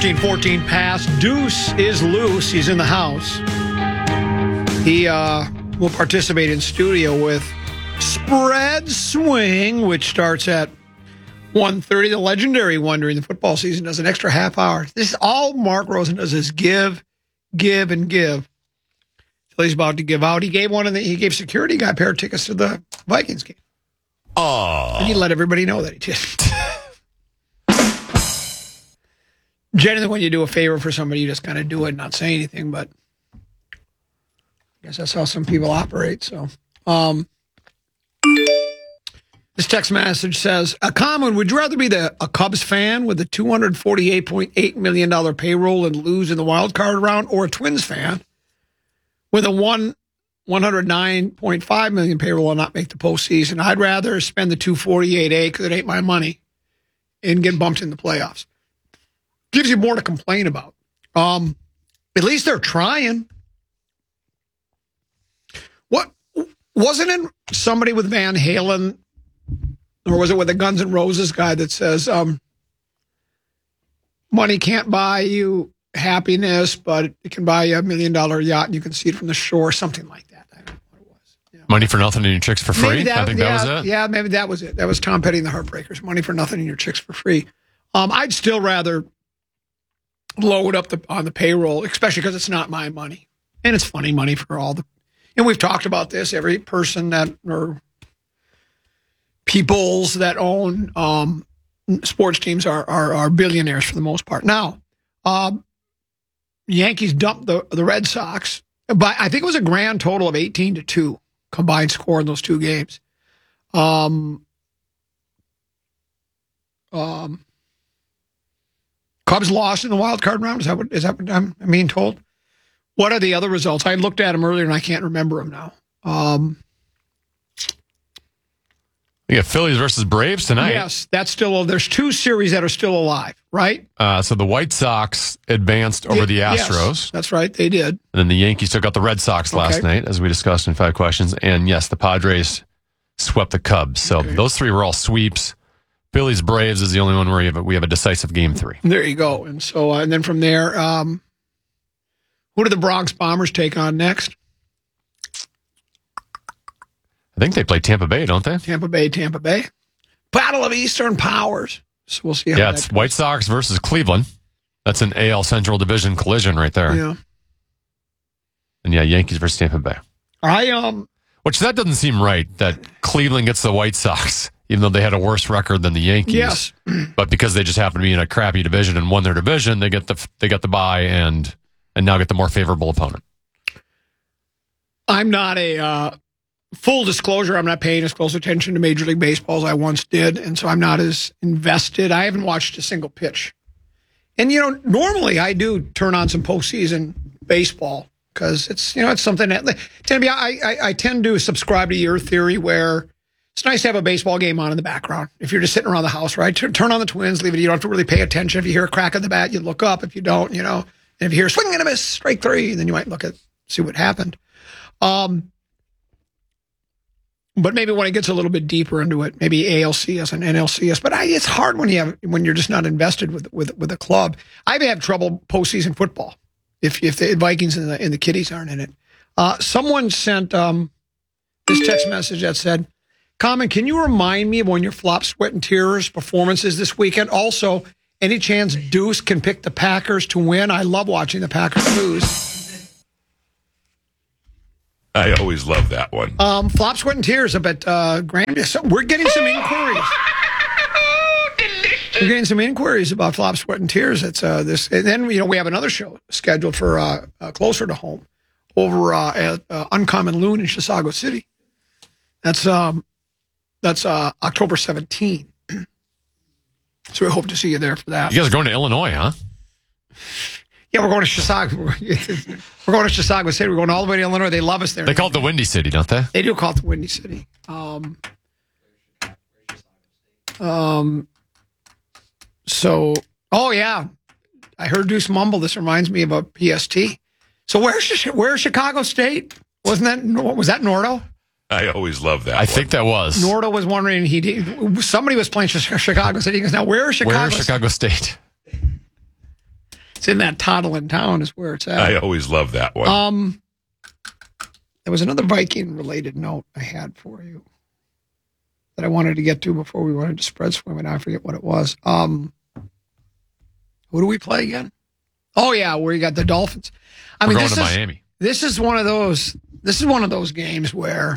13-14 pass. Deuce is loose. He's in the house. He will participate in studio with Spread Swing, which starts at 1:30. The legendary one during the football season does an extra half hour. This is all Mark Rosen does is give, and give. So he's about to give out. He gave security guy a pair of tickets to the Vikings game. Oh. And he let everybody know that he did. Generally, when you do a favor for somebody, you just kind of do it and not say anything, but I guess that's how some people operate. So, this text message says, Common, would you rather be a Cubs fan with a $248.8 million payroll and lose in the wild card round, or a Twins fan with a $109.5 million payroll and not make the postseason? I'd rather spend the $248A because it ain't my money and get bumped in the playoffs. Gives you more to complain about. At least they're trying. What wasn't it somebody with Van Halen, or was it with the Guns N' Roses guy that says, money can't buy you happiness, but it can buy you $1 million yacht and you can see it from the shore, something like that. I don't know what it was. Yeah. Money for nothing and your chicks for free? I think that was it. Yeah, maybe that was it. That was Tom Petty and the Heartbreakers. Money for nothing and your chicks for free. I'd still rather load up on the payroll, especially because it's not my money. And it's funny money for all the... And we've talked about this. Every person that... or peoples that own sports teams are billionaires for the most part. Now, Yankees dumped the Red Sox, but I think it was a grand total of 18-2 combined score in those two games. Cubs lost in the wild card round. Is that what I'm being told? What are the other results? I looked at them earlier and I can't remember them now. We got Phillies versus Braves tonight. Yes, that's still. There's two series that are still alive, right? So the White Sox advanced over the Astros. Yes, that's right, they did. And then the Yankees took out the Red Sox last night, as we discussed in 5 questions. And yes, the Padres swept the Cubs. So those three were all sweeps. Phillies Braves is the only one where we have a decisive game 3. There you go. And so, and then from there, who do the Bronx Bombers take on next? I think they play Tampa Bay, don't they? Tampa Bay. Battle of Eastern Powers. So we'll see how it's White Sox versus Cleveland. That's an AL Central Division collision right there. Yeah. And Yankees versus Tampa Bay. Which that doesn't seem right, that Cleveland gets the White Sox, even though they had a worse record than the Yankees. Yes. But because they just happen to be in a crappy division and won their division, they got the bye and now get the more favorable opponent. I'm not full disclosure, I'm not paying as close attention to Major League Baseball as I once did, and so I'm not as invested. I haven't watched a single pitch. And, normally I do turn on some postseason baseball because it's something that I tend to subscribe to your theory where it's nice to have a baseball game on in the background. If you're just sitting around the house, right? Turn on the Twins, leave it. You don't have to really pay attention. If you hear a crack of the bat, you look up. If you don't, and if you hear swing and a miss, strike 3, then you might see what happened. But maybe when it gits a little bit deeper into it, maybe ALCS and NLCS. But it's hard when you're just not invested with a club. I have trouble postseason football if the Vikings and the Kitties aren't in it. Someone sent this text message that said, "Common, can you remind me of when your Flop, Sweat, and Tears performance is this weekend? Also, any chance Deuce can pick the Packers to win? I love watching the Packers lose." I always love that one. Flop, Sweat, and Tears up at Grand. So we're getting some inquiries. We're getting some inquiries about Flop, Sweat, and Tears. It's this, and then we have another show scheduled for closer to home over at Uncommon Loon in Chisago City. That's October 17th. So we hope to see you there for that. You guys are going to Illinois, huh? Yeah, we're going to Chisago. We're going to Chisago City. We're going all the way to Illinois. They love us there. They call it the Windy City, don't they? They do call it the Windy City. So, I heard Deuce mumble. This reminds me of a PST. So where's Chicago State? Was that Nordo? I always love that. I think that was. Nordo was wondering, somebody was playing Chicago City. He goes, now where's Chicago? Where's Chicago State? It's in that toddling town is where it's at. I always love that one. There was another Viking-related note I had for you that I wanted to get to before we went into spread swim, and I forget what it was. Who do we play again? Oh, yeah, where you got the Dolphins. We're going to Miami. This is one of those games where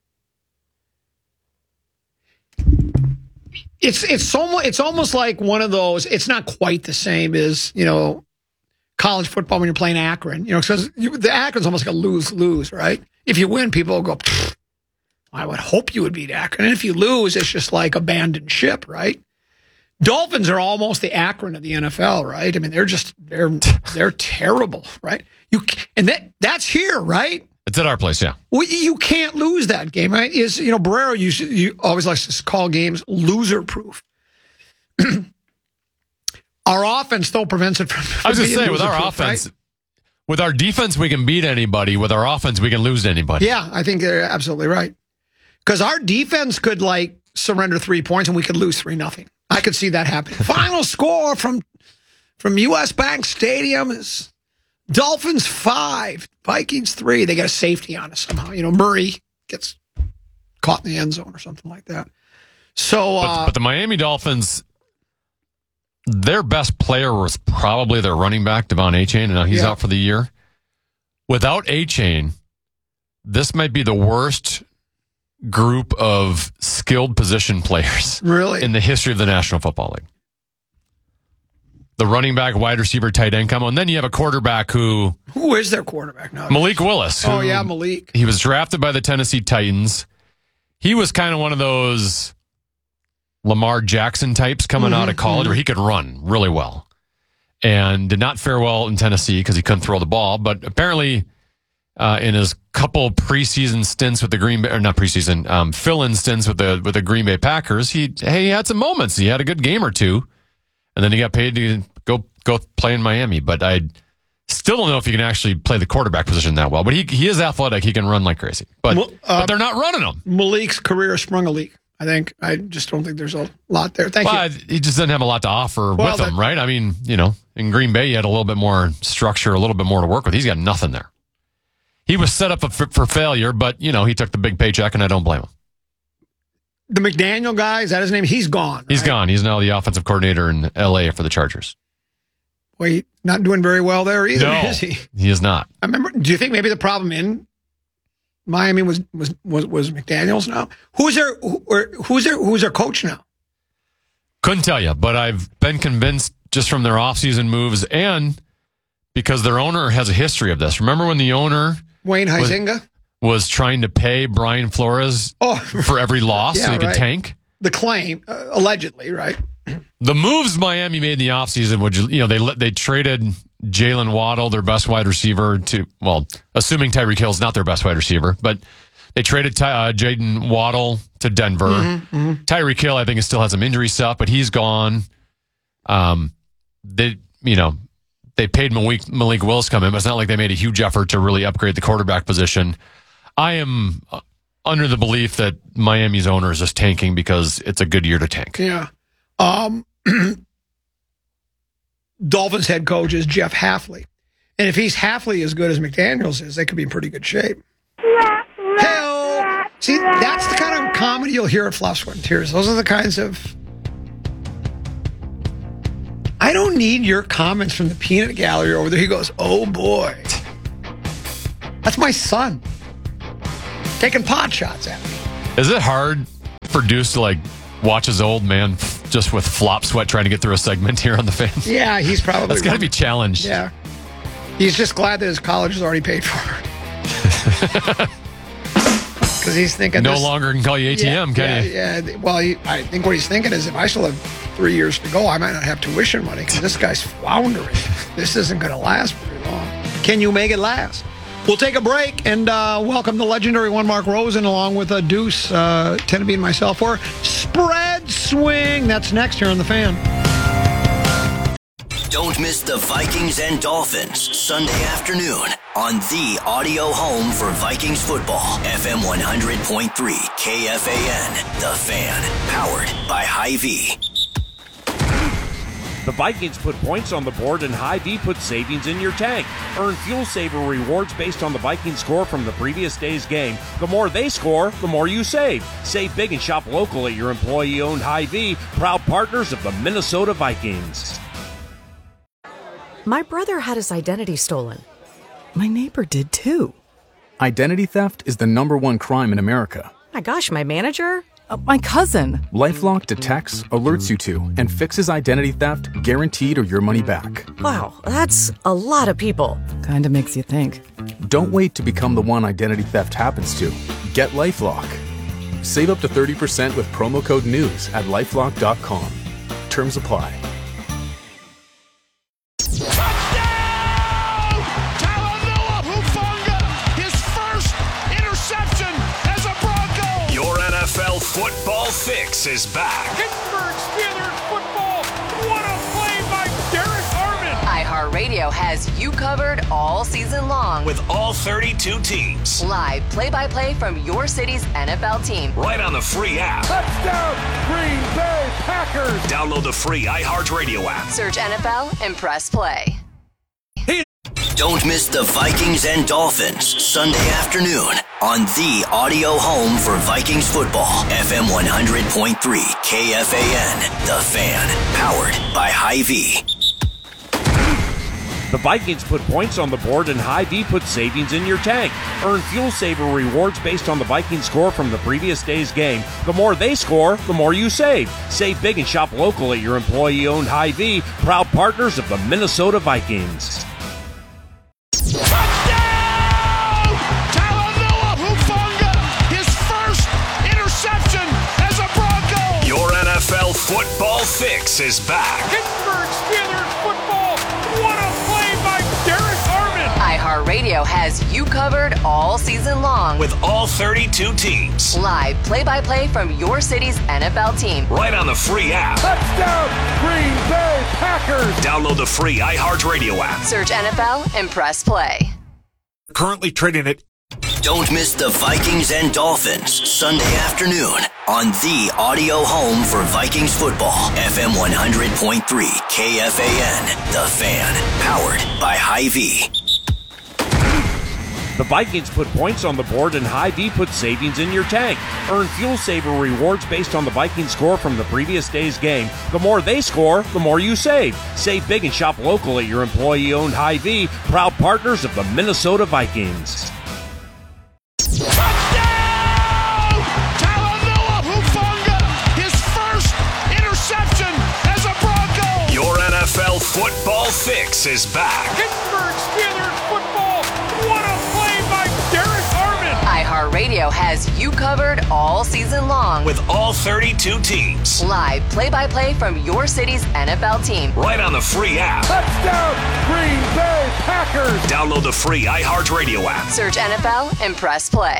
it's almost like one of those. It's not quite the same as, college football when you're playing Akron, because the Akron's almost like a lose-lose, right? If you win, people will go, I would hope you would beat Akron. And if you lose, it's just like abandoned ship, right? Dolphins are almost the Akron of the NFL, right? I mean, they're terrible, right? That's here, right? It's at our place, yeah. Well, you can't lose that game, right? Barrero you always likes to call games loser-proof. Our offense, though, prevents it from I was going to say, with our offense, right? With our defense, we can beat anybody. With our offense, we can lose to anybody. Yeah, I think they're absolutely right. Because our defense could, surrender 3 points and we could lose 3-0. I could see that happening. Final score from U.S. Bank Stadium is Dolphins 5, Vikings 3. They got a safety on us somehow. Murray gets caught in the end zone or something like that. So, but the Miami Dolphins, their best player was probably their running back, Devon Achane, and now he's out for the year. Without Achane, this might be the worst group of skilled position players in the history of the National Football League. The running back, wide receiver, tight end combo, and then you have a quarterback who is their quarterback now? Malik Willis. Oh, yeah, Malik. He was drafted by the Tennessee Titans. He was kind of one of those Lamar Jackson types coming out of college where he could run really well and did not fare well in Tennessee because he couldn't throw the ball. But apparently in his couple preseason stints with the Green Bay, or not preseason, fill-in stints with the Green Bay Packers, he had some moments. He had a good game or two, and then he got paid to go play in Miami. But I still don't know if he can actually play the quarterback position that well. But he is athletic. He can run like crazy. But they're not running him. Malik's career sprung a leak. I just don't think there's a lot there. Thank you. He just doesn't have a lot to offer with him, right? I mean, in Green Bay, he had a little bit more structure, a little bit more to work with. He's got nothing there. He was set up for failure, but, he took the big paycheck, and I don't blame him. The McDaniel guy, is that his name? He's gone, right? He's gone. He's now the offensive coordinator in L.A. for the Chargers. Wait, not doing very well there either, is he? He is not. I remember, do you think maybe the problem in Miami was McDaniels now? Who's their coach now? Couldn't tell you, but I've been convinced just from their offseason moves and because their owner has a history of this. Remember when the owner Wayne Huizinga was trying to pay Brian Flores for every loss so he could tank? The claim, allegedly, right? The moves Miami made in the offseason, they traded Jalen Waddle, their best wide receiver, assuming Tyreek Hill's not their best wide receiver, but they traded Jaden Waddle to Denver. Tyreek Hill, I think, still has some injury stuff, but he's gone. They paid Malik Willis come in, but it's not like they made a huge effort to really upgrade the quarterback position. I am under the belief that Miami's owner is just tanking because it's a good year to tank. Yeah. Dolphins head coach is Jeff Hafley. And if he's Hafley as good as McDaniels is, they could be in pretty good shape. Hey-o! See, that's the kind of comedy you'll hear at Fluff, Sweat, and Tears. Those are the kinds of... I don't need your comments from the peanut gallery over there. He goes, oh boy. That's my son. Taking pot shots at me. Is it hard for Deuce to watch his old man just with flop sweat trying to get through a segment here on the Fan? Yeah, he's probably... That's got to be challenged. Yeah. He's just glad that his college is already paid for. Because he's thinking... No longer can call you ATM, can you? Yeah. Well, I think what he's thinking is if I still have 3 years to go, I might not have tuition money because this guy's floundering. This isn't going to last very long. Can you make it last? We'll take a break and welcome the legendary one Mark Rosen along with Deuce, Tenneby, and myself for Spread Swing. That's next here on The Fan. Don't miss the Vikings and Dolphins Sunday afternoon on the audio home for Vikings football. FM 100.3 KFAN. The Fan. Powered by Hy-Vee. The Vikings put points on the board and Hy-Vee puts savings in your tank. Earn Fuel Saver rewards based on the Vikings score from the previous day's game. The more they score, the more you save. Save big and shop local at your employee-owned Hy-Vee, proud partners of the Minnesota Vikings. My brother had his identity stolen. My neighbor did too. Identity theft is the #1 crime in America. My gosh, my manager? My cousin. LifeLock detects, alerts you to, and fixes identity theft guaranteed or your money back. Wow, that's a lot of people. Kinda makes you think. Don't wait to become the one identity theft happens to. Get LifeLock. Save up to 30% with promo code NEWS at LifeLock.com. Terms apply. Football Fix is back. Pittsburgh Steelers football. What a play by Derek Armand. iHeartRadio has you covered all season long with all 32 teams. Live play-by-play from your city's NFL team. Right on the free app. Touchdown, Green Bay Packers. Download the free iHeartRadio app. Search NFL and press play. Don't miss the Vikings and Dolphins Sunday afternoon on the audio home for Vikings football. FM 100.3 KFAN, The Fan, powered by Hy-Vee. The Vikings put points on the board and Hy-Vee puts savings in your tank. Earn Fuel Saver rewards based on the Vikings score from the previous day's game. The more they score, the more you save. Save big and shop local at your employee-owned Hy-Vee, proud partners of the Minnesota Vikings. Touchdown! Talanoa Hufanga, his first interception as a Bronco. Your NFL Football Fix is back. Pittsburgh Steelers football. What a play by Derek Armand. iHeartRadio has you covered all season long with all 32 teams. Live play-by-play from your city's NFL team. Right on the free app. Touchdown, Green Bay Packers. Download the free iHeartRadio app. Search NFL and press play. Currently trading it. Don't miss the Vikings and Dolphins Sunday afternoon on the audio home for Vikings football. FM 100.3 KFAN, The Fan, powered by Hy-Vee. The Vikings put points on the board and Hy-Vee puts savings in your tank. Earn Fuel Saver rewards based on the Vikings score from the previous day's game. The more they score, the more you save. Save big and shop local at your employee-owned Hy-Vee, proud partners of the Minnesota Vikings. Touchdown! Talanoa Hufanga, his first interception as a Bronco. Your NFL Football Fix is back. Pittsburgh Steelers football. What a play by Derek Armand. iHeartRadio has you covered all season long with all 32 teams. Live play-by-play from your city's NFL team. Right on the free app. Touchdown, Green Bay Packers. Download the free iHeartRadio app. Search NFL and press play.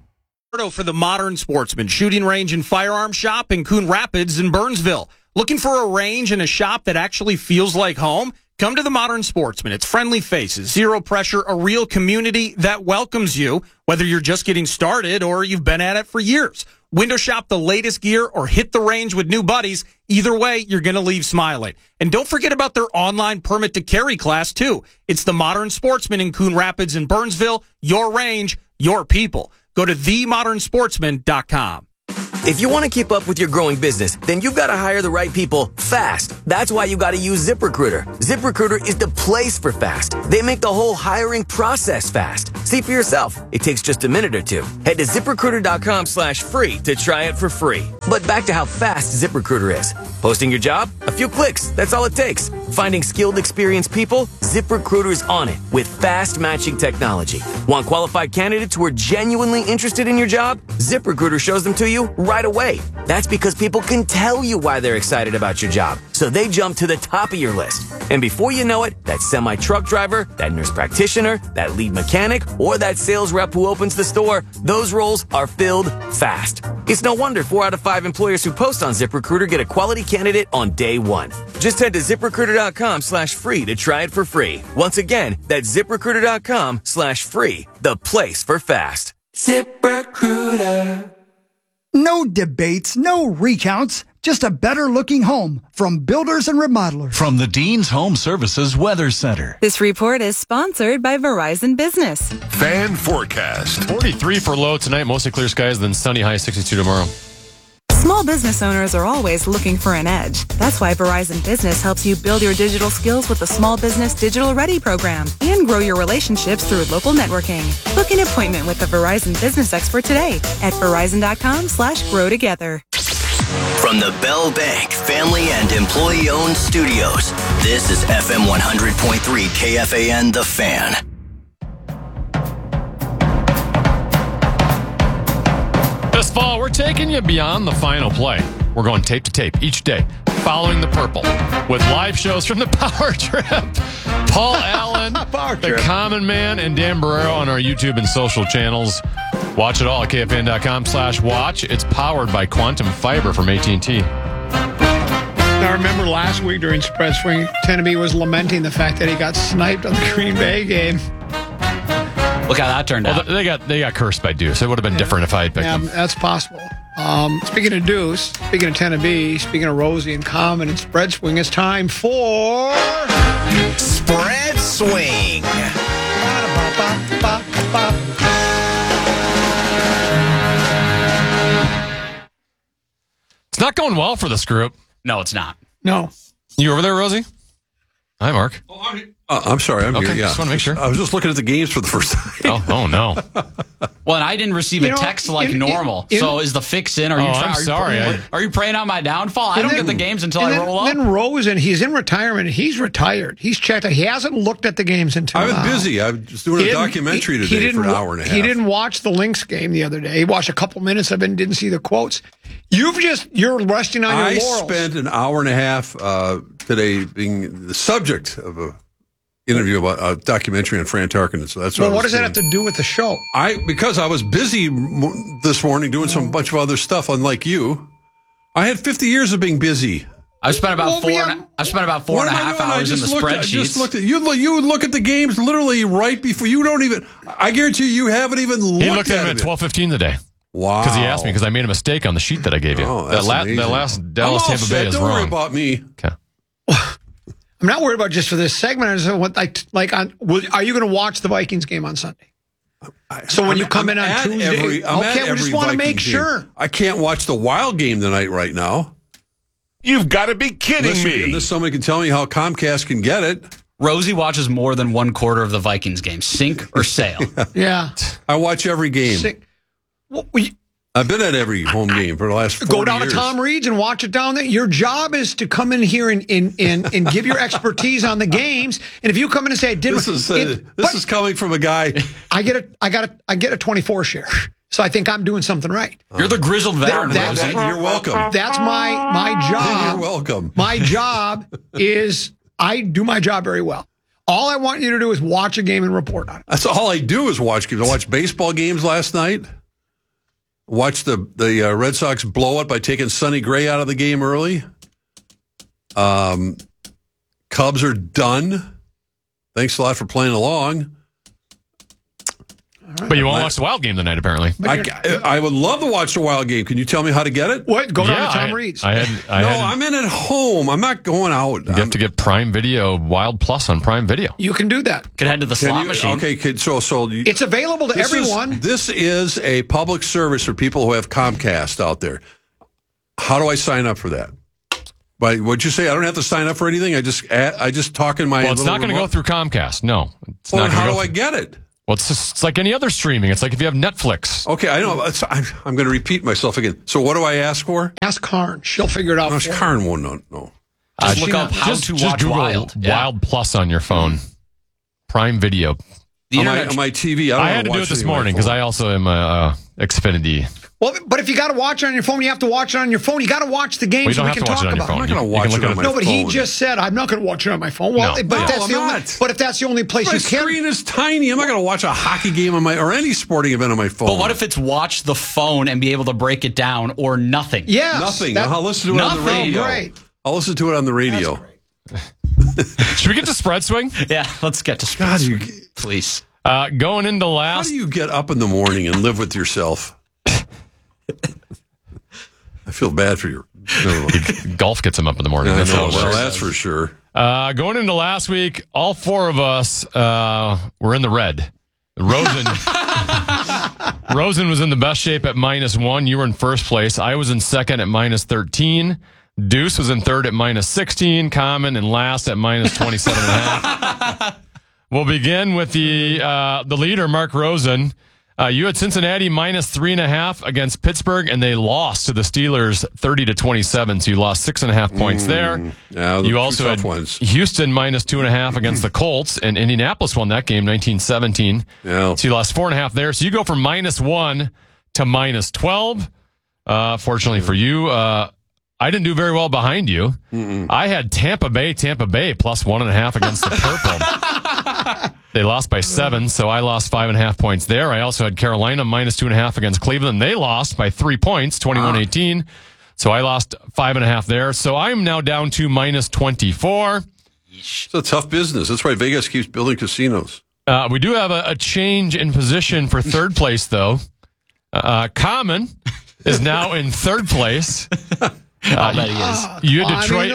For the Modern Sportsman shooting range and firearm shop in Coon Rapids and Burnsville. Looking for a range and a shop that actually feels like home? Come to the Modern Sportsman. It's friendly faces, zero pressure, a real community that welcomes you, whether you're just getting started or you've been at it for years. Window shop the latest gear or hit the range with new buddies. Either way, you're going to leave smiling. And don't forget about their online permit to carry class, too. It's the Modern Sportsman in Coon Rapids and Burnsville. Your range, your people. Go to themodernsportsman.com. If you want to keep up with your growing business, then you've got to hire the right people fast. That's why you got to use ZipRecruiter. ZipRecruiter is the place for fast. They make the whole hiring process fast. See for yourself. It takes just a minute or two. Head to ZipRecruiter.com/free to try it for free. But back to how fast ZipRecruiter is. Posting your job? A few clicks. That's all it takes. Finding skilled, experienced people? ZipRecruiter's on it with fast matching technology. Want qualified candidates who are genuinely interested in your job? ZipRecruiter shows them to you right away. That's because people can tell you why they're excited about your job. So they jump to the top of your list. And before you know it, that semi-truck driver, that nurse practitioner, that lead mechanic, or that sales rep who opens the store, those roles are filled fast. It's no wonder 4 out of 5 employers who post on ZipRecruiter get a quality candidate on day one. Just head to ZipRecruiter.com/free to try it for free. Once again, that's ZipRecruiter.com/free, the place for fast. ZipRecruiter. No debates, no recounts, just a better-looking home from builders and remodelers. From the Dean's Home Services Weather Center. This report is sponsored by Verizon Business. Fan forecast. 43 for low tonight, mostly clear skies, then sunny, high 62 tomorrow. Small business owners are always looking for an edge. That's why Verizon Business helps you build your digital skills with the Small Business Digital Ready program and grow your relationships through local networking. Book an appointment with a Verizon Business expert today at verizon.com/growtogether. From the Bell Bank family and employee-owned studios, this is FM 100.3 KFAN The Fan. This fall, we're taking you beyond the final play. We're going tape to tape each day, following the purple, with live shows from the Power Trip. Paul Allen, the Common Man, and Dan Barrero on our YouTube and social channels. Watch it all at KFN.com/watch. It's powered by Quantum Fiber from AT&T. I remember last week during Spread Swing, Tenneby was lamenting the fact that he got sniped on the Green Bay game. Look how that turned out. They got cursed by Deuce. It would have been different if I had picked him. That's possible. Speaking of Deuce, speaking of Tenneby, speaking of Rosie and Common and Spread Swing, it's time for Spread Swing. It's not going well for this group. No, it's not. No. You over there, Rosie? Hi, Mark. I'm sorry. I'm okay, here. Yeah. Just want to make sure. I was just looking at the games for the first time. Oh no. Well, and I didn't receive a text like normal. So is the fix in? I'm sorry. Are you praying on my downfall? I don't get the games until I roll up. Then Rosen, he's in retirement. He's retired. He's checked. He hasn't looked at the games until I was now. busy. I was doing a documentary today for an hour and a half. He didn't watch the Lynx game the other day. He watched a couple minutes of it and didn't see the quotes. You're resting on your laurels. I spent an hour and a half today being the subject of a interview about a documentary on Fran Tarkenton. So that's what does that have to do with the show? Because I was busy this morning doing some bunch of other stuff. Unlike you, I had 50 years of being busy. I've spent about four and a half hours in the spreadsheets. You look at the games literally right before. You don't even. I guarantee you haven't even looked at it. He looked at him at 12:15 today. Wow! Because he asked me because I made a mistake on the sheet that I gave you. Oh, that's amazing. That last Dallas Tampa Bay is Don't wrong. worry about me. Okay. I'm not worried about just for this segment. I just want are you going to watch the Vikings game on Sunday? So when you come in on Tuesday, we just want to make sure. I can't watch the Wild game tonight right now. You've got to be kidding me. Unless somebody can tell me how Comcast can get it. Rosie watches more than 1/4 of the Vikings game, sink or sail. Yeah. I watch every game. I've been at every home game for the last 40 Go down years. to Tom Reed's and watch it down there. Your job is to come in here and give your expertise on the games. And if you come in and say I didn't, this is coming from a guy. I get a 24 share. So I think I'm doing something right. You're the grizzled veteran, Rosie. You're welcome. That's my job. You're welcome. My job is I do my job very well. All I want you to do is watch a game and report on it. That's all I do is watch games. I watched baseball games last night. Watched the Red Sox blow it by taking Sonny Gray out of the game early. Cubs are done. Thanks a lot for playing along. Right. But you won't watch the Wild game tonight, apparently. I would love to watch the Wild game. Can you tell me how to get it? What? Go down to Tom Reed's. I'm in at home. I'm not going out. You have to get Prime Video, Wild Plus on Prime Video. You can do that. Could head to the slot machine. Okay, so it's available to everyone. This is a public service for people who have Comcast out there. How do I sign up for that? But what'd you say? I don't have to sign up for anything. I just talk in my. Well, it's not going to go through Comcast. No. How do I get it? Well, it's like any other streaming. It's like if you have Netflix. Okay, I know. I'm going to repeat myself again. So what do I ask for? Ask Karn. She'll figure it out. No, Karn won't know. Just look up how to watch Google Wild. Wild Plus on your phone. Prime Video. On my TV. I had to do it this morning because I also am a Xfinity. Well, but if you got to watch it on your phone, you have to watch it on your phone. You got to watch the games so we can talk about it. I'm not going to watch it on my phone. No, but he just said, I'm not going to watch it on my phone. Well, but if that's the only place you can. My screen is tiny. I'm not going to watch a hockey game or any sporting event on my phone. But what if it's watch the phone and be able to break it down or nothing? Yes. Nothing. I'll listen to it on the radio. Great. I'll listen to it on the radio. Should we get to Spread Swing? Yeah, let's get to Spread Swing. Please. Going into last. How do you get up in the morning and live with yourself? I feel bad for your Golf gets him up in the morning. I know, well, that's for sure. Going into last week, all four of us were in the red. Rosen was in the best shape at -1. You were in first place. I was in second at -13. Deuce was in third at -16. Common in last at -27.5. We'll begin with the leader, Mark Rosen. You had Cincinnati -3.5 against Pittsburgh, and they lost to the Steelers 30-27. So you lost 6.5 points there. Yeah, you also had Houston -2.5 against the Colts, and Indianapolis won that game 19-17. Yeah. So you lost 4.5 there. So you go from -1 to -12. Fortunately for you, I didn't do very well behind you. I had Tampa Bay +1.5 against the Purple. They lost by 7, so I lost 5.5 points there. I also had Carolina -2.5 against Cleveland. They lost by 3 points, 21-18. So I lost 5.5 there. So I'm now down to -24. It's a tough business. That's why Vegas keeps building casinos. We do have a change in position for third place, though. Common is now in third place. I'll bet he is. You had Detroit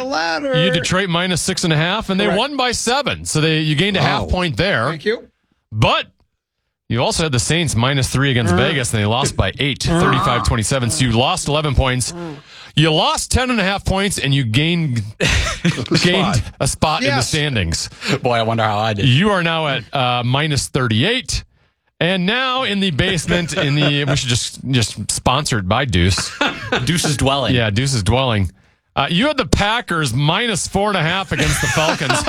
-6.5, and they won by 7. So you gained a half point there. Thank you. But you also had the Saints -3 against Vegas, and they lost by 8, 35-27. So you lost 11 points. You lost 10.5 points, and you gained a spot in the standings. Boy, I wonder how I did. You are now at -38. And now in the basement, we should just sponsored by Deuce. Deuce's Dwelling. Yeah, Deuce's Dwelling. You had the Packers -4.5 against the Falcons.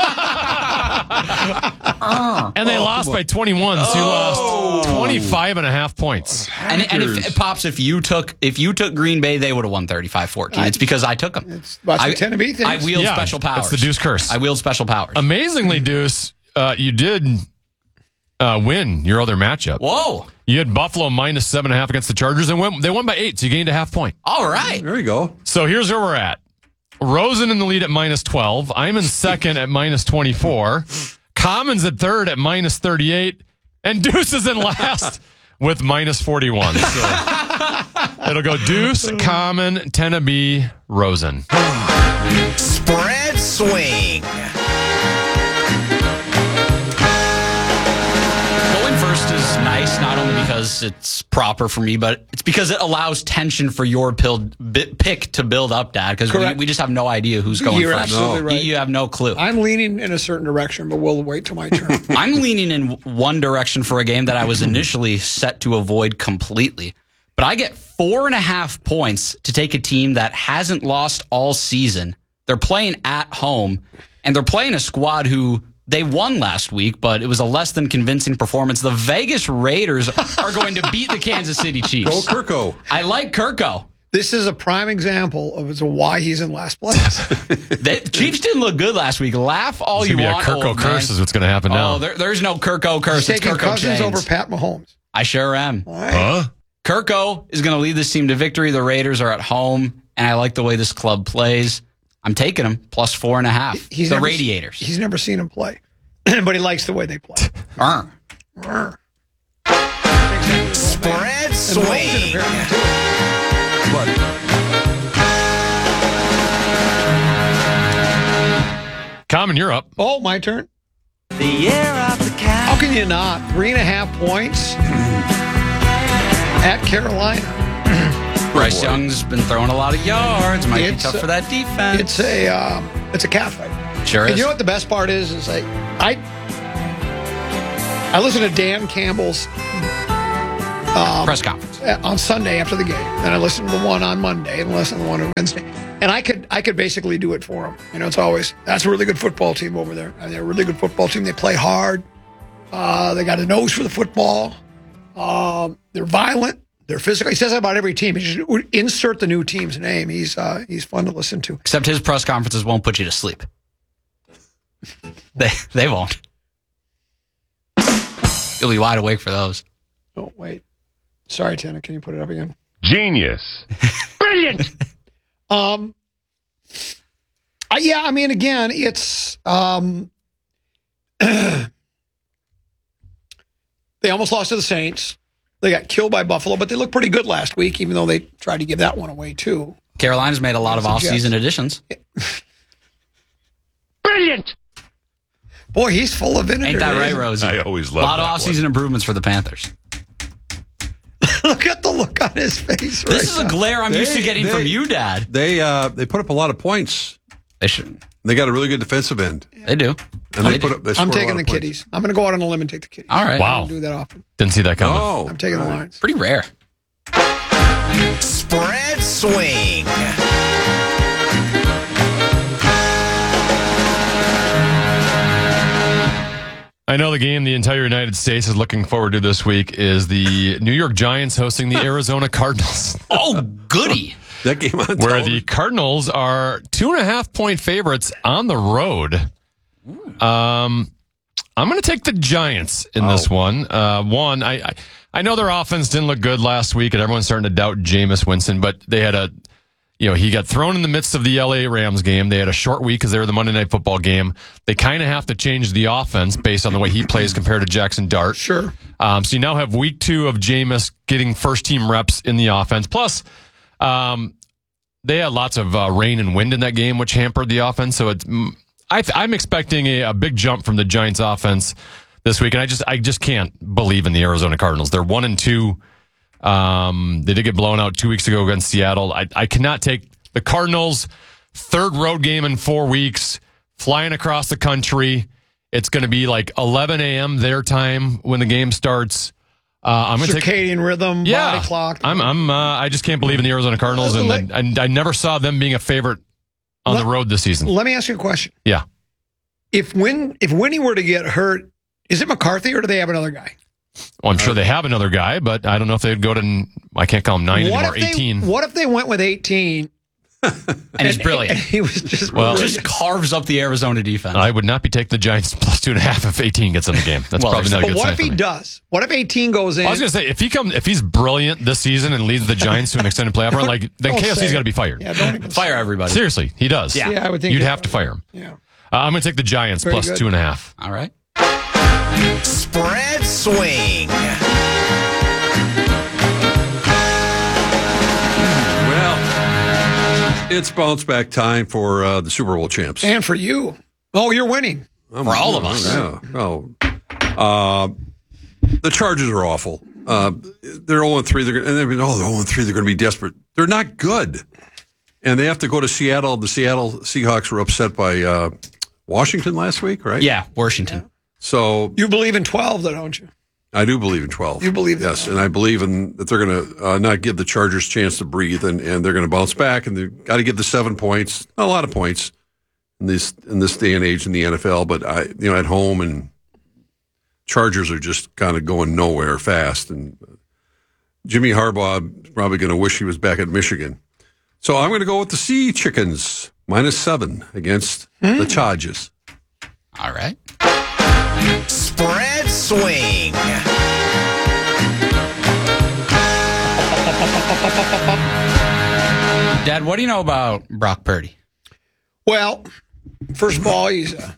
And they lost by 21, so you lost 25.5 points. And if Pops, if you took Green Bay, they would have won 35-14. It's because I took them. It's about the Tennessee thing. I wield special powers. That's the Deuce curse. I wield special powers. Amazingly, Deuce, you did win your other matchup. Whoa. You had Buffalo -7.5 against the Chargers, and they won by 8, so you gained a half point. All right. There you go. So here's where we're at. Rosen in the lead at -12. I'm in second at -24. Common's at third at -38. And Deuce is in last with -41. So it'll go Deuce, Common, Tennessee, Rosen. Spread swing. First is nice, not only because it's proper for me, but it's because it allows tension for your pick to build up, Dad, because we just have no idea who's going You're first. absolutely right. You have no clue. I'm leaning in a certain direction, but we'll wait till my turn. I'm leaning in one direction for a game that I was initially set to avoid completely. But I get 4.5 points to take a team that hasn't lost all season. They're playing at home, and they're playing a squad who... They won last week, but it was a less than convincing performance. The Vegas Raiders are going to beat the Kansas City Chiefs. Go Kirko. I like Kirko. This is a prime example of why he's in last place. The Chiefs didn't look good last week. Laugh all you want. A Kirko curse is what's going to happen now. Oh, there's no Kirko curse. He's taking Kirko Cousins chains. over Pat Mahomes. I sure am. Right. Huh? Kirko is going to lead this team to victory. The Raiders are at home, and I like the way this club plays. I'm taking them +4.5. The Radiators. He's never seen him play. But he likes the way they play. Spread swing. Common, you're up. Oh, my turn. The year of the cat. How can you not? 3.5 points at Carolina. Bryce Young's been throwing a lot of yards. Might be tough for that defense. It's a cat fight. Sure is. And you know what the best part is I listened to Dan Campbell's press conference on Sunday after the game, and I listened to the one on Monday and listened to the one on Wednesday, and I could basically do it for him. You know, it's always that's a really good football team over there. I mean, they're a really good football team. They play hard. They got a nose for the football. They're violent. They're physical. He says that about every team. He just insert the new team's name. He's fun to listen to. Except his press conferences won't put you to sleep. They won't. You'll be wide awake for those. Oh, wait. Sorry, Tana. Can you put it up again? Genius. Brilliant. Yeah, I mean, again, it's they almost lost to the Saints. They got killed by Buffalo, but they looked pretty good last week, even though they tried to give that one away, too. Carolina's made a lot of off-season additions. Brilliant. Boy, he's full of vinegar. Ain't that right, Rosie? I always love a lot of off-season improvements for the Panthers. Look at the look on his face. This is a glare I'm used to getting from you, Dad. They put up a lot of points. They should. They got a really good defensive end. They do. And they put up. They I'm scored a taking lot the of points. Kitties. I'm going to go out on a limb and take the Kitties. All right. Wow. I don't do that often. Didn't see that coming. Oh, I'm taking the Lions. Pretty rare. Spread swing. I know the game the entire United States is looking forward to this week is the New York Giants hosting the Arizona Cardinals. Oh, goody. That game on Where television. the Cardinals are 2.5-point favorites on the road. I'm going to take the Giants in this one. I know their offense didn't look good last week, and everyone's starting to doubt Jameis Winston, but they had he got thrown in the midst of the LA Rams game. They had a short week because they were the Monday Night Football game. They kind of have to change the offense based on the way he plays compared to Jackson Dart. Sure. So you now have week 2 of Jameis getting first-team reps in the offense. Plus, they had lots of rain and wind in that game, which hampered the offense. So I'm expecting a big jump from the Giants offense this week. And I just can't believe in the Arizona Cardinals. They're 1-2. They did get blown out 2 weeks ago against Seattle. I cannot take the Cardinals' third road game in 4 weeks, flying across the country. It's going to be like 11 a.m. their time when the game starts. I'm going to take circadian rhythm, body clock. I just can't believe in the Arizona Cardinals, and I never saw them being a favorite on the road this season. Let me ask you a question. Yeah. If Winnie were to get hurt, is it McCarthy or do they have another guy? Well, I'm sure they have another guy, but I don't know if they'd go to, I can't call him 9 anymore, 18. What if they went with 18? And he's brilliant. And he was just just carves up the Arizona defense. I would not be taking the Giants plus 2.5 if 18 gets in the game. That's probably not a good sign. But what if for he me. does? What if 18 goes in? I was going to say, if he's brilliant this season and leads the Giants to an extended playoff run, then KFC's got to be fired. Yeah, don't even fire everybody. Seriously, he does. Yeah, I would think you'd have to fire him. Yeah. I'm going to take the Giants Very plus good. 2.5. All right. Spread swing. Well, it's bounce back time for the Super Bowl champs. And for you. Oh, you're winning. For all of us. Yeah. The Chargers are awful. They're 0-3. They're 0-3. They're going to be desperate. They're not good. And they have to go to Seattle. The Seattle Seahawks were upset by Washington last week, right? Yeah, Washington. So you believe in 12, though, don't you? I do believe in 12. You believe yes, and I believe that they're going to not give the Chargers a chance to breathe, and they're going to bounce back, and they've got to give the 7 points, a lot of points in this day and age in the NFL. But at home, and Chargers are just kind of going nowhere fast, and Jimmy Harbaugh is probably going to wish he was back at Michigan. So I'm going to go with the Sea Chickens -7 against the Chargers. All right. Spread swing. Dad, what do you know about Brock Purdy? Well, first of all, he's a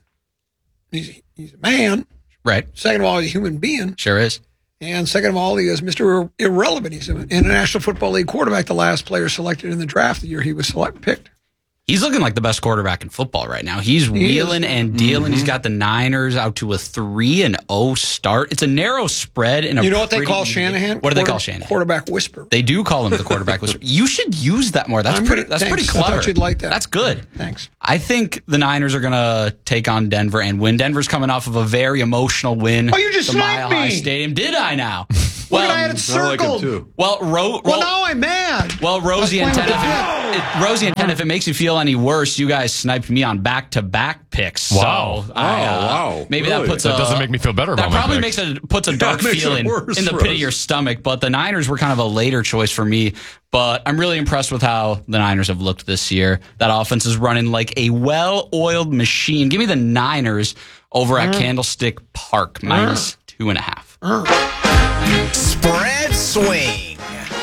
man. Right. Second of all, he's a human being. Sure is. And second of all, he is Mr. Irrelevant. He's an National Football League quarterback, the last player selected in the draft the year he was picked. He's looking like the best quarterback in football right now. He's wheeling and dealing. Mm-hmm. He's got the Niners out to a 3-0 start. It's a narrow spread. You know what they call Shanahan? What do they call Shanahan? Quarterback whisperer. They do call him the quarterback whisperer. You should use that more. That's pretty clever. I thought you'd like that. That's good. Thanks. I think the Niners are going to take on Denver and win. Denver's coming off of a very emotional win. Oh, you just the sniped Mile High me. Stadium. Did I now? Well, I had it circled. Well, now I'm mad. Well, Rosie and Ted, if it makes you feel any worse, you guys sniped me on back-to-back picks. Wow. So Wow. Maybe Really? that puts That doesn't make me feel better about that probably my picks. puts a dark makes it feeling worse in the for pit of us. your stomach. But the Niners were kind of a later choice for me. But I'm really impressed with how the Niners have looked this year. That offense is running like a well-oiled machine. Give me the Niners over at Candlestick Park -2.5. Spread swing.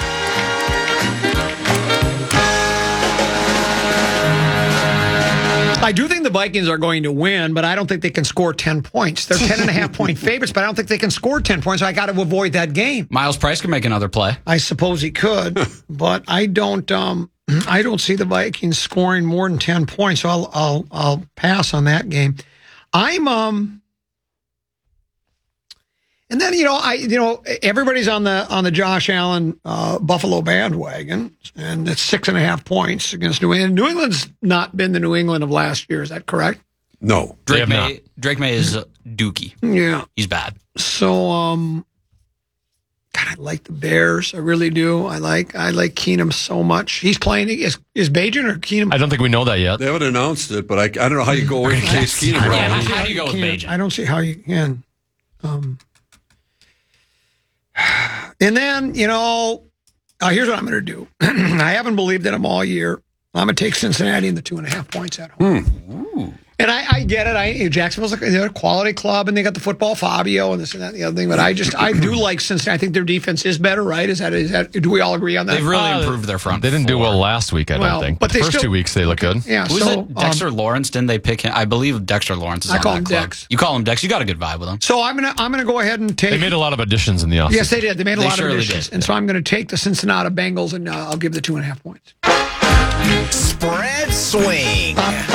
I do think the Vikings are going to win, but I don't think they can score 10 points. They're 10.5-point favorites, but I don't think they can score 10 points. So I got to avoid that game. Miles Price can make another play. I suppose he could, but I don't. I don't see the Vikings scoring more than 10 points, so I'll pass on that game. And then everybody's on the Josh Allen Buffalo bandwagon, and it's 6.5 points against New England. New England's not been the New England of last year. Is that correct? No, Drake May is dookie. Yeah, he's bad. So, God, I like the Bears. I really do. I like Keenum so much. He's playing. Is Bajan or Keenum? I don't think we know that yet. They haven't announced it, but I don't know how you go away from Case Keenum. How do you go with Bajan? I don't see how you can. And then, here's what I'm going to do. I haven't believed in them all year. I'm going to take Cincinnati in the 2.5 points at home. Ooh. And I get it. Jacksonville's a quality club, and they got the football Fabio and this and that and the other thing. But I do like Cincinnati. I think their defense is better, right? Is that? Do we all agree on that? They've really improved their front. They didn't do well last week, I don't think. But the first 2 weeks they look good. Yeah. Who's it? Dexter Lawrence? Didn't they pick him? I believe Dexter Lawrence is on that club. I call him Dex. You call him Dex. You got a good vibe with him. So I'm gonna go ahead and take. They made a lot of additions in the offseason. Yes, they did. They made a lot of additions, did. and so I'm going to take the Cincinnati Bengals, and I'll give the 2.5 points. Spread swing.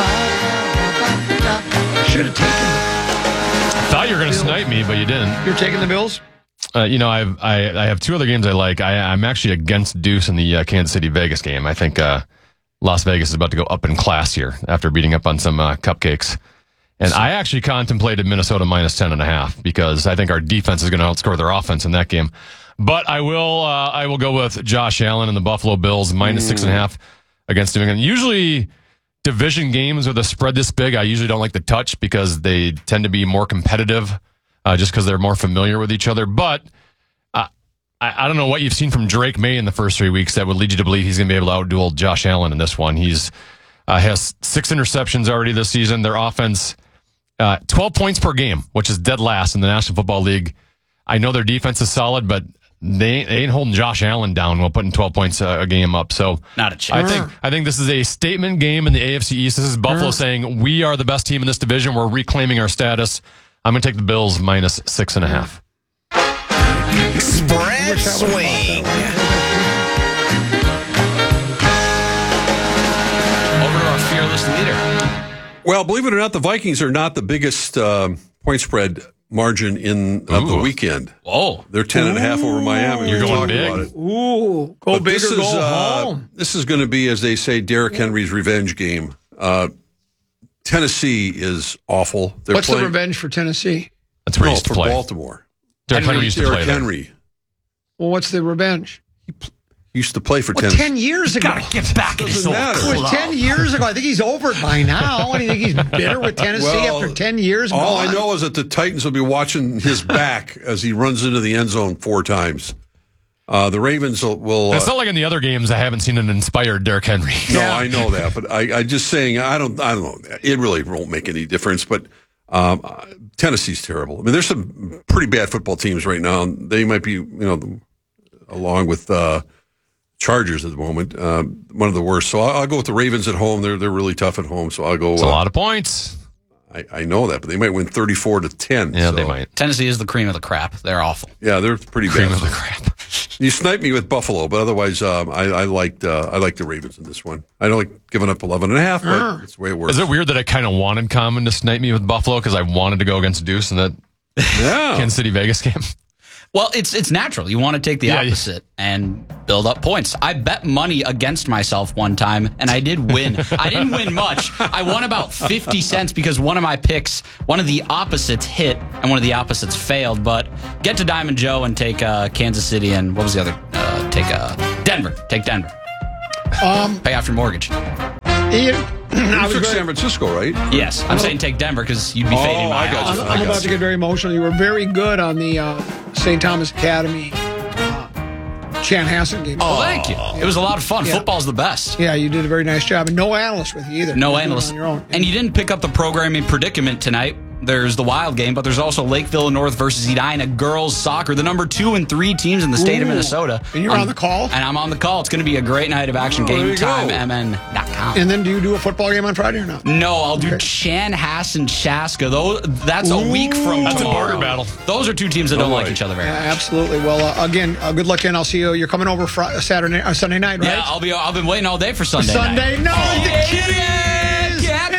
Should have taken. I thought you were going to snipe me, but you didn't. You're taking the Bills? I have two other games I like. I'm actually against Deuce in the Kansas City Vegas game. I think Las Vegas is about to go up in class here after beating up on some cupcakes. And I actually contemplated Minnesota minus 10.5 because I think our defense is going to outscore their offense in that game. But I will go with Josh Allen and the Buffalo Bills minus 6.5 against New England. Usually division games with a spread this big, I usually don't like to touch because they tend to be more competitive just because they're more familiar with each other. But I don't know what you've seen from Drake May in the first 3 weeks that would lead you to believe he's going to be able to outduel Josh Allen in this one. He's has 6 interceptions already this season. Their offense, 12 points per game, which is dead last in the National Football League. I know their defense is solid, but they ain't holding Josh Allen down while putting 12 points a game up. So not a chance. I think this is a statement game in the AFC East. This is Buffalo saying we are the best team in this division. We're reclaiming our status. I'm going to take the Bills minus 6.5. Spread swing. Over to our fearless leader. Well, believe it or not, the Vikings are not the biggest point spread margin in the weekend. Oh, they're 10.5 over Miami. You're going big. Ooh, go big or go home. This is going to be, as they say, Derrick Henry's revenge game. Tennessee is awful. What's the revenge for Tennessee? That's where he used to play. Baltimore. Derrick Henry used to play there. Well, what's the revenge? He used to play for Tennessee. 10 years ago. Gotta get back in his old club. It was 10 years ago. I think he's over it by now. What do you think? He's bitter with Tennessee after 10 years? All I know is that the Titans will be watching his back as he runs into the end zone 4 times. The Ravens will. It's not like in the other games I haven't seen an inspired Derrick Henry. No, I know that, but I just saying I don't know. It really won't make any difference. But Tennessee's terrible. I mean, there's some pretty bad football teams right now. They might be, along with Chargers at the moment, one of the worst. So I'll go with the Ravens at home. They're really tough at home. So I'll go. It's a lot of points. I know that, but they might win 34-10. Yeah, they might. Tennessee is the cream of the crap. They're awful. Yeah, they're pretty cream bad. Of the crap. You sniped me with Buffalo, but otherwise, I liked the Ravens in this one. I don't like giving up 11.5, but it's the way it works. Is it weird that I kind of wanted Common to snipe me with Buffalo because I wanted to go against Deuce in that Kansas City Vegas game? Well, it's natural. You want to take the opposite and build up points. I bet money against myself one time, and I did win. I didn't win much. I won about 50 cents because one of my picks, one of the opposites hit, and one of the opposites failed. But get to Diamond Joe and take Kansas City, and what was the other? Take Denver. Take Denver. Pay off your mortgage. You took San Francisco, right? Yes. I'm saying take Denver because you'd be fading my odds. I'm about to get very emotional. You were very good on the St. Thomas Academy Chanhassen game. Oh, thank you. It was a lot of fun. Yeah. Football's the best. Yeah, you did a very nice job. And no analyst with you either. No analyst. On your own. And you didn't pick up the programming predicament tonight. There's the Wild game, but there's also Lakeville North versus Edina girls soccer, the number 2 and 3 teams in the state of Minnesota. And you're on the call? And I'm on the call. It's going to be a great night of action. GameTimeMN.com. And then do you do a football game on Friday or not? No, I'll do Chanhassen Chaska. That's a week from That's tomorrow. a border battle. Those are two teams that don't like each other very much. Absolutely. Well, again, good luck, and I'll see you. You're coming over Sunday night, right? Yeah, I've been waiting all day for Sunday night. No, the kitties! It's a cat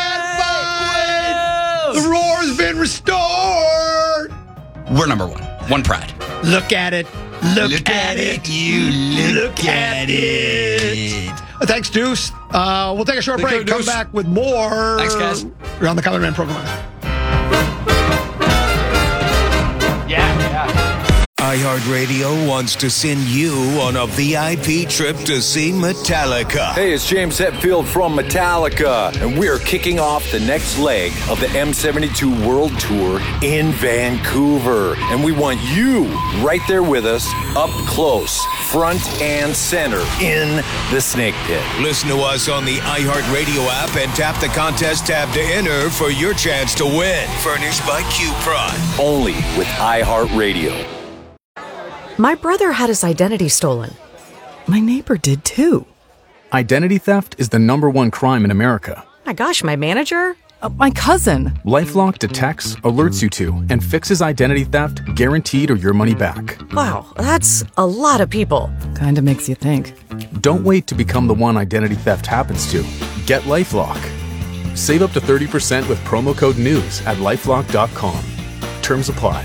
fight! The roar's been restored! We're number 1. One pride. Look at it. Look at it. You look at it. Thanks, Deuce. We'll take a short break. Come back with more. Thanks, guys. We're on the Colorman program. iHeartRadio wants to send you on a VIP trip to see Metallica. Hey, it's James Hetfield from Metallica, and we are kicking off the next leg of the M72 World Tour in Vancouver. And we want you right there with us, up close, front and center, in the Snake Pit. Listen to us on the iHeartRadio app and tap the contest tab to enter for your chance to win. Furnished by Q-Prime. Only with iHeartRadio. My brother had his identity stolen. My neighbor did too. Identity theft is the #1 crime in America. My gosh, my manager? My cousin. LifeLock detects, alerts you to, and fixes identity theft guaranteed or your money back. Wow, that's a lot of people. Kinda makes you think. Don't wait to become the one identity theft happens to. Get LifeLock. Save up to 30% with promo code NEWS at LifeLock.com. Terms apply.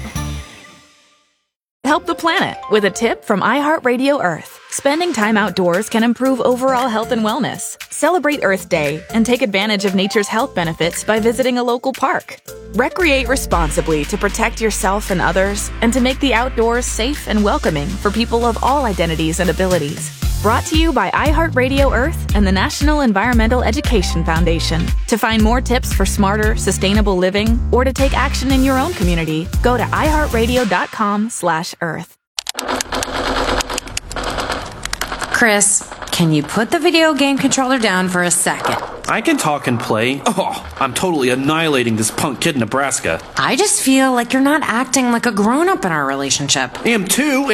Help the planet with a tip from iHeartRadio Earth. Spending time outdoors can improve overall health and wellness. Celebrate Earth Day and take advantage of nature's health benefits by visiting a local park. Recreate responsibly to protect yourself and others, and to make the outdoors safe and welcoming for people of all identities and abilities. Brought to you by iHeartRadio Earth and the National Environmental Education Foundation. To find more tips for smarter, sustainable living, or to take action in your own community, go to iHeartRadio.com/Earth. Chris, can you put the video game controller down for a second? I can talk and play. Oh, I'm totally annihilating this punk kid in Nebraska. I just feel like you're not acting like a grown-up in our relationship. Am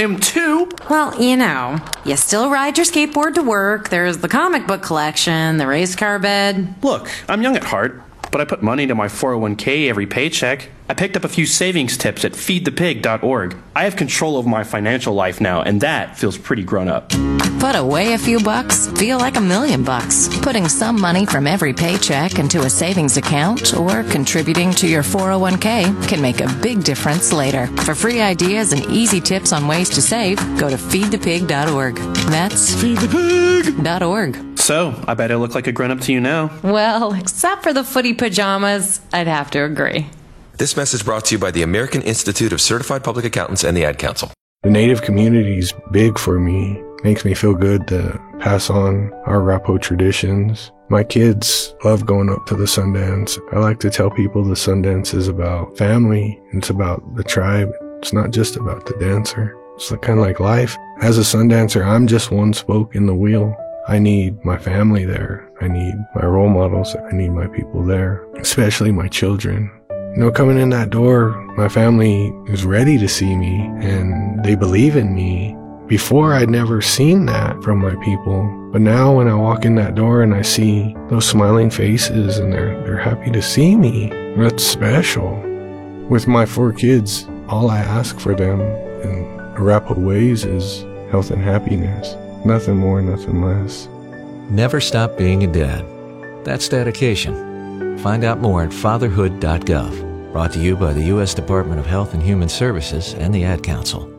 too. Well, you still ride your skateboard to work, there's the comic book collection, the race car bed. Look, I'm young at heart, but I put money into my 401k every paycheck. I picked up a few savings tips at feedthepig.org. I have control over my financial life now, and that feels pretty grown up. Put away a few bucks, feel like $1 million bucks. Putting some money from every paycheck into a savings account or contributing to your 401k can make a big difference later. For free ideas and easy tips on ways to save, go to feedthepig.org. That's feedthepig.org. So, I bet I look like a grown-up to you now. Well, except for the footy pajamas, I'd have to agree. This message brought to you by the American Institute of Certified Public Accountants and the Ad Council. The Native community is big for me. Makes me feel good to pass on our Rapo traditions. My kids love going up to the Sundance. I like to tell people the Sundance is about family. It's about the tribe. It's not just about the dancer. It's kind of like life. As a Sundancer, I'm just one spoke in the wheel. I need my family there. I need my role models. I need my people there, especially my children. Coming in that door, my family is ready to see me and they believe in me. Before, I'd never seen that from my people. But now when I walk in that door and I see those smiling faces and they're happy to see me, that's special. With my 4 kids, all I ask for them in Arapaho ways is health and happiness. Nothing more, nothing less. Never stop being a dad. That's dedication. Find out more at fatherhood.gov. Brought to you by the U.S. Department of Health and Human Services and the Ad Council.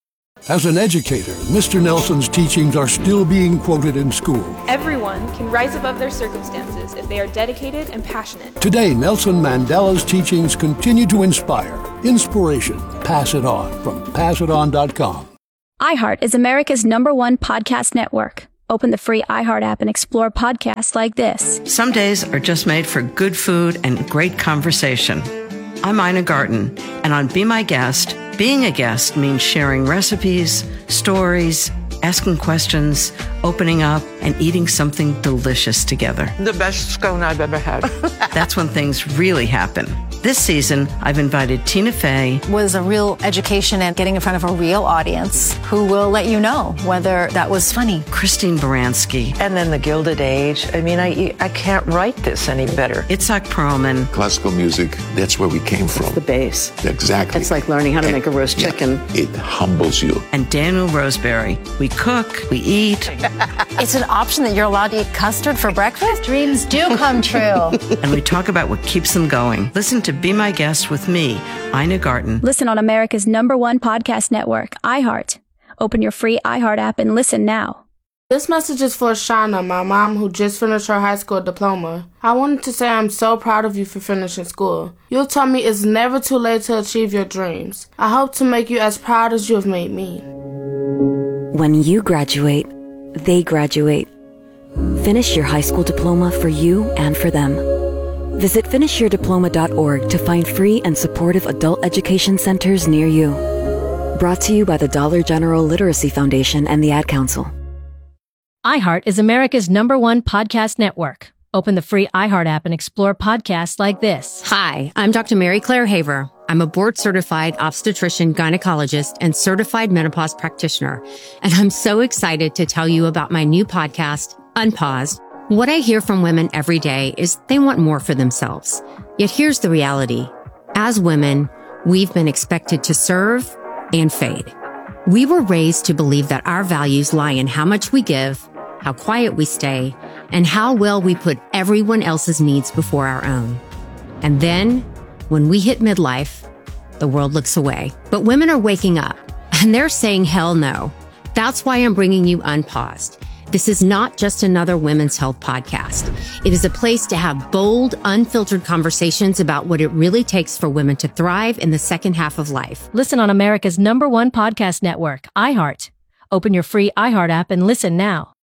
As an educator, Mr. Nelson's teachings are still being quoted in school. Everyone can rise above their circumstances if they are dedicated and passionate. Today, Nelson Mandela's teachings continue to inspire. Inspiration. Pass it on from passiton.com. iHeart is America's #1 podcast network. Open the free iHeart app and explore podcasts like this. Some days are just made for good food and great conversation. I'm Ina Garten, and on Be My Guest, being a guest means sharing recipes, stories, asking questions, opening up, and eating something delicious together. The best scone I've ever had. That's when things really happen. This season, I've invited Tina Fey. Was a real education and getting in front of a real audience who will let you know whether that was funny. Christine Baranski. And then the Gilded Age. I mean, I can't write this any better. Itzhak Perlman. Classical music, that's where we came from. It's the base. Exactly. It's like learning how to make a roast chicken. It humbles you. And Daniel Roseberry. We cook, we eat. It's an option that you're allowed to eat custard for breakfast? Dreams do come true. And we talk about what keeps them going. Listen to Be My Guest with me, Ina Garten. Listen on America's #1 podcast network, iHeart. Open your free iHeart app and listen now. This message is for Shauna, my mom, who just finished her high school diploma. I wanted to say I'm so proud of you for finishing school. You taught me it's never too late to achieve your dreams. I hope to make you as proud as you have made me. When you graduate, they graduate. Finish your high school diploma for you and for them. Visit finishyourdiploma.org to find free and supportive adult education centers near you. Brought to you by the Dollar General Literacy Foundation and the Ad Council. iHeart is America's #1 podcast network. Open the free iHeart app and explore podcasts like this. Hi, I'm Dr. Mary Claire Haver. I'm a board-certified obstetrician, gynecologist, and certified menopause practitioner. And I'm so excited to tell you about my new podcast, Unpaused. What I hear from women every day is they want more for themselves. Yet here's the reality. As women, we've been expected to serve and fade. We were raised to believe that our values lie in how much we give, how quiet we stay, and how well we put everyone else's needs before our own. And then, when we hit midlife, the world looks away. But women are waking up, and they're saying hell no. That's why I'm bringing you Unpaused. This is not just another women's health podcast. It is a place to have bold, unfiltered conversations about what it really takes for women to thrive in the second half of life. Listen on America's #1 podcast network, iHeart. Open your free iHeart app and listen now.